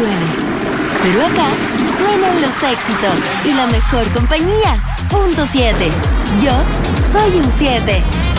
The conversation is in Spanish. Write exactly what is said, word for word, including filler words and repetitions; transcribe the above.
llueve. Pero acá suenan los éxitos y la mejor compañía. Punto siete. Yo soy un siete.